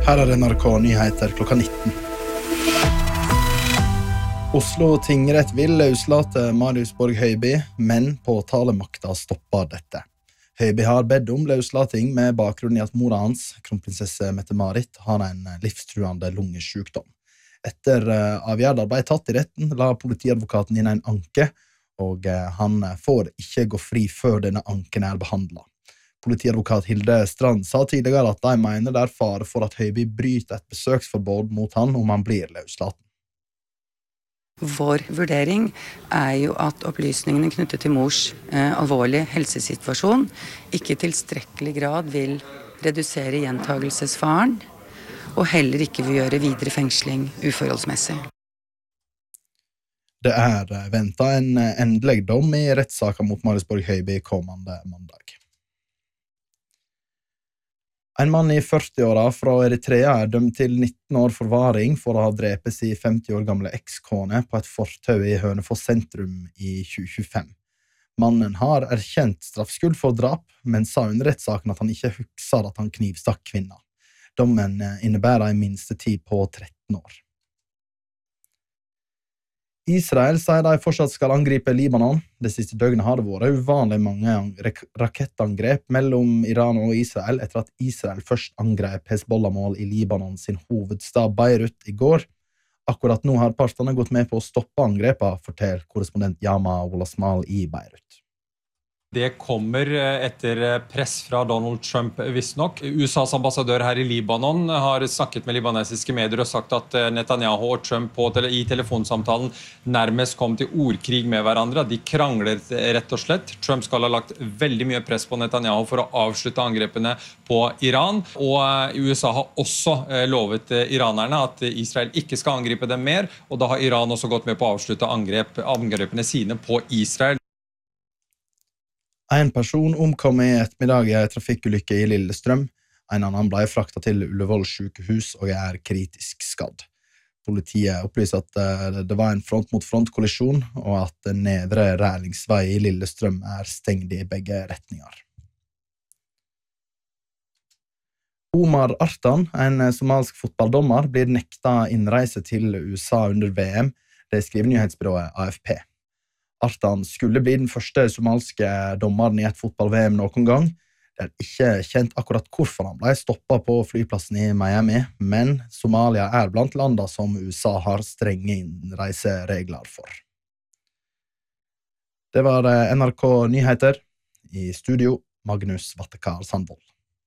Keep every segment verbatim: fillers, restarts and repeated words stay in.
Her er N R K Nyheter klokka nitten. Oslo tingrett vil løslate Marius Borg Høiby, men påtalemakta stopper dette. Høiby har bedt om løslating med bakgrunn i at mora hans, kronprinsesse Mette-Marit, har en livstruende lungesjukdom. Etter avgjørelsen ble tatt i retten, la politiadvokaten inn en anke, og han får ikke gå fri før denne anken er behandlet. Politiadvokat Hilde Strand sa tidligere at de mener det er fare for at Høiby bryter et besøksforbud mot han om han blir løslaten. Vår vurdering er jo at opplysningene knyttet til mors eh, alvorlige helsesituasjon ikke i tilstrekkelig grad vil redusere gjentagelsesfaren, og heller ikke vil gjøre videre fengsling uforholdsmessig. Det er ventet en endelig dom i rettssaken mot Marius Borg Høiby kommende mandag. En mann i førti-åra fra Eritrea er dømt til nitten år forvaring for å ha drepet sin femti år gamle ekskone på et fortau i Hønefoss sentrum i tjue tjuefem. Mannen har erkjent straffskyld for drap, men sa under rettssaken at han ikke husker at han knivstakk kvinna. Dommen innebærer en minstetid på tretten år. Israel sier de fortsatt skal angripe Libanon. Det siste døgnet har det vært uvanlig mange rakettangrep mellom Iran og Israel etter at Israel først angrep Hezbollah-mål i Libanon sin hovedstad Beirut i går. Akkurat nå har partene gått med på å stoppe angrepa, forteller korrespondent Yama Olasmal i Beirut. Det kommer etter press fra Donald Trump visstnok. U S A's ambassadør her i Libanon har snakket med libanesiske medier og sagt at Netanyahu og Trump på tele- i telefonsamtalen nærmest kom til ordkrig med hverandre. De kranglet rett og slett. Trump skal ha lagt veldig mye press på Netanyahu for å avslutte angrepene på Iran. Og U S A har også lovet iranerne at Israel ikke skal angripe dem mer, og da har Iran også gått med på å avslutte angrep, angrepene sine på Israel. En person omkom i ettermiddag i en trafikkulykke i Lillestrøm. En annen ble fraktet til Ullevål sykehus og er kritisk skadd. Politiet opplyser at det var en front-mot-front-kollisjon, og at nedre Rælingsvei i Lillestrøm er stengt i begge retninger. Omar Artan, en somalsk fotballdommer, blir nekta innreise til U S A under V M. Det skriver nyhetsbyrået A F P. Artan skulle bli den første somalske dommeren i et fotball-V M noen gang. Det er ikke kjent akkurat hvorfor han ble stoppet på flyplassen i Miami, men Somalia er blant landene som U S A har strenge innreiseregler for. Det var N R K Nyheter. I studio, Magnus Vattekar Sandvold.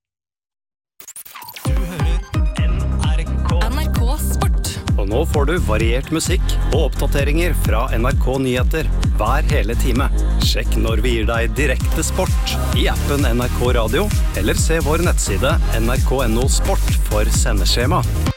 Du hører N R K. N R K Sport. Og nå får du variert musikk og oppdateringer fra N R K Nyheter hver hele time. Sjekk når vi gir deg direkte sport i appen N R K Radio, eller se vår nettside N R K punktum no sport for sendeskjema.